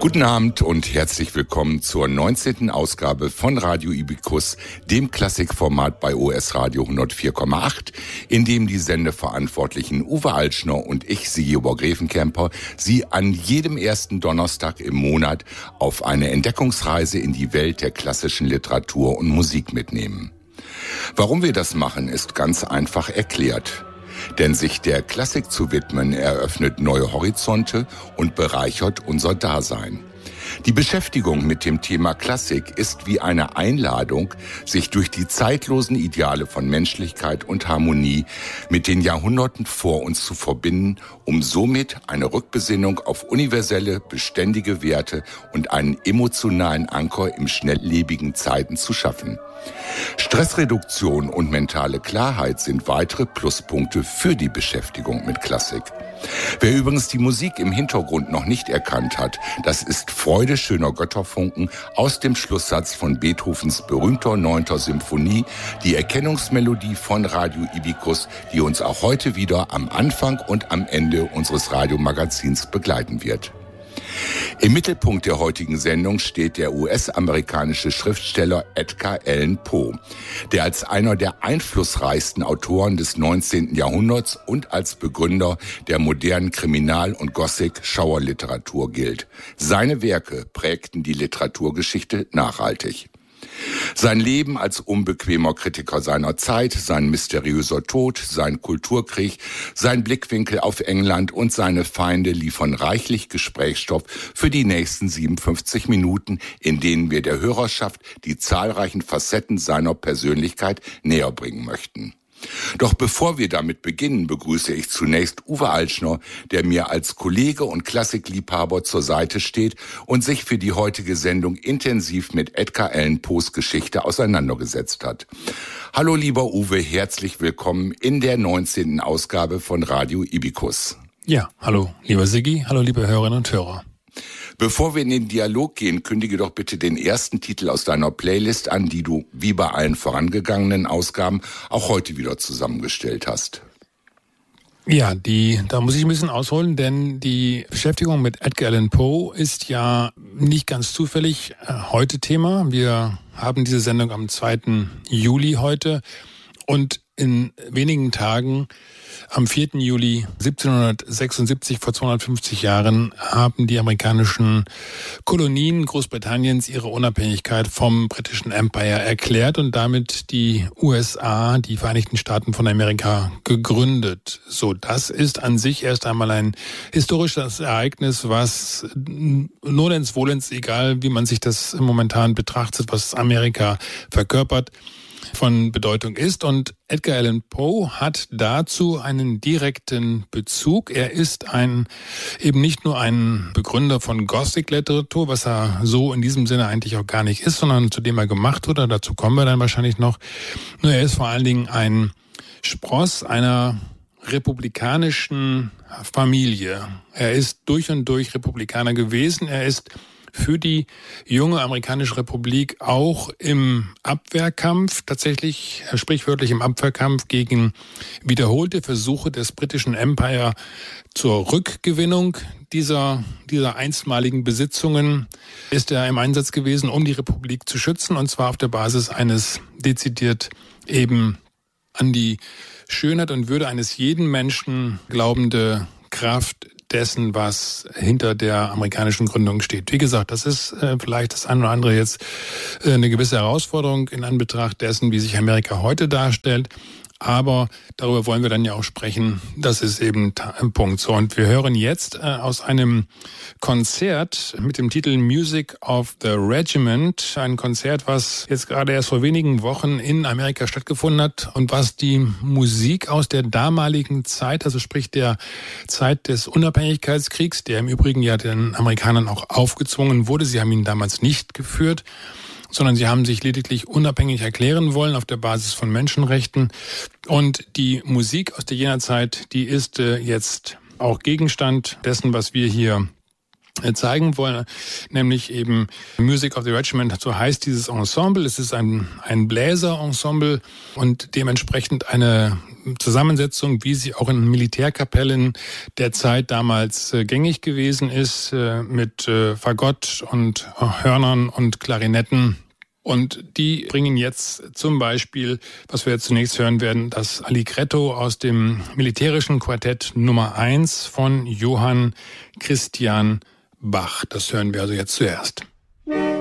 Guten Abend und herzlich willkommen zur 19. Ausgabe von Radio Ibikus, dem Klassikformat bei OS Radio 104,8, in dem die Sendeverantwortlichen Uwe Altschner und ich, Sigibor Grevenkemper, Sie an jedem ersten Donnerstag im Monat auf eine Entdeckungsreise in die Welt der klassischen Literatur und Musik mitnehmen. Warum wir das machen, ist ganz einfach erklärt. Denn sich der Klassik zu widmen, eröffnet neue Horizonte und bereichert unser Dasein. Die Beschäftigung mit dem Thema Klassik ist wie eine Einladung, sich durch die zeitlosen Ideale von Menschlichkeit und Harmonie mit den Jahrhunderten vor uns zu verbinden, um somit eine Rückbesinnung auf universelle, beständige Werte und einen emotionalen Anker im schnelllebigen Zeiten zu schaffen. Stressreduktion und mentale Klarheit sind weitere Pluspunkte für die Beschäftigung mit Klassik. Wer übrigens die Musik im Hintergrund noch nicht erkannt hat, das ist Freude schöner Götterfunken aus dem Schlusssatz von Beethovens berühmter 9. Symphonie, die Erkennungsmelodie von Radio Ibikus, die uns auch heute wieder am Anfang und am Ende unseres Radiomagazins begleiten wird. Im Mittelpunkt der heutigen Sendung steht der US-amerikanische Schriftsteller Edgar Allan Poe, der als einer der einflussreichsten Autoren des 19. Jahrhunderts und als Begründer der modernen Kriminal- und Gothic-Schauerliteratur gilt. Seine Werke prägten die Literaturgeschichte nachhaltig. Sein Leben als unbequemer Kritiker seiner Zeit, sein mysteriöser Tod, sein Kulturkrieg, sein Blickwinkel auf England und seine Feinde liefern reichlich Gesprächsstoff für die nächsten 57 Minuten, in denen wir der Hörerschaft die zahlreichen Facetten seiner Persönlichkeit näher bringen möchten. Doch bevor wir damit beginnen, begrüße ich zunächst Uwe Altschner, der mir als Kollege und Klassikliebhaber zur Seite steht und sich für die heutige Sendung intensiv mit Edgar Allan Poes Geschichte auseinandergesetzt hat. Hallo lieber Uwe, herzlich willkommen in der 19. Ausgabe von Radio Ibikus. Ja, hallo lieber Siggi, hallo liebe Hörerinnen und Hörer. Bevor wir in den Dialog gehen, kündige doch bitte den ersten Titel aus deiner Playlist an, die du, wie bei allen vorangegangenen Ausgaben, auch heute wieder zusammengestellt hast. Ja, da muss ich ein bisschen ausholen, denn die Beschäftigung mit Edgar Allan Poe ist ja nicht ganz zufällig heute Thema. Wir haben diese Sendung am 2. Juli heute und in wenigen Tagen, am 4. Juli 1776, vor 250 Jahren, haben die amerikanischen Kolonien Großbritanniens ihre Unabhängigkeit vom britischen Empire erklärt und damit die USA, die Vereinigten Staaten von Amerika, gegründet. So, das ist an sich erst einmal ein historisches Ereignis, was nolens volens, egal wie man sich das momentan betrachtet, was Amerika verkörpert, von Bedeutung ist. Und Edgar Allan Poe hat dazu einen direkten Bezug. Er ist eben nicht nur ein Begründer von Gothic-Literatur, was er so in diesem Sinne eigentlich auch gar nicht ist, sondern zu dem er gemacht wurde. Dazu kommen wir dann wahrscheinlich noch. Nur er ist vor allen Dingen ein Spross einer republikanischen Familie. Er ist durch und durch Republikaner gewesen. Er ist für die junge amerikanische Republik auch im Abwehrkampf, tatsächlich sprichwörtlich im Abwehrkampf gegen wiederholte Versuche des britischen Empire zur Rückgewinnung dieser einstmaligen Besitzungen ist er im Einsatz gewesen, um die Republik zu schützen, und zwar auf der Basis eines dezidiert eben an die Schönheit und Würde eines jeden Menschen glaubende Kraft dessen, was hinter der amerikanischen Gründung steht. Wie gesagt, das ist vielleicht das eine oder andere jetzt eine gewisse Herausforderung in Anbetracht dessen, wie sich Amerika heute darstellt. Aber darüber wollen wir dann ja auch sprechen. Das ist eben ein Punkt. So, und wir hören jetzt aus einem Konzert mit dem Titel Music of the Regiment. Ein Konzert, was jetzt gerade erst vor wenigen Wochen in Amerika stattgefunden hat und was die Musik aus der damaligen Zeit, also sprich der Zeit des Unabhängigkeitskriegs, der im Übrigen ja den Amerikanern auch aufgezwungen wurde. Sie haben ihn damals nicht geführt, sondern sie haben sich lediglich unabhängig erklären wollen auf der Basis von Menschenrechten. Und die Musik aus der jener Zeit, die ist jetzt auch Gegenstand dessen, was wir hier zeigen wollen, nämlich eben Music of the Regiment, so heißt dieses Ensemble. Es ist ein Bläserensemble und dementsprechend eine Zusammensetzung, wie sie auch in Militärkapellen der Zeit damals gängig gewesen ist, mit Fagott und Hörnern und Klarinetten. Und die bringen jetzt zum Beispiel, was wir jetzt zunächst hören werden, das Allegretto aus dem militärischen Quartett Nummer 1 von Johann Christian Bach. Das hören wir also jetzt zuerst.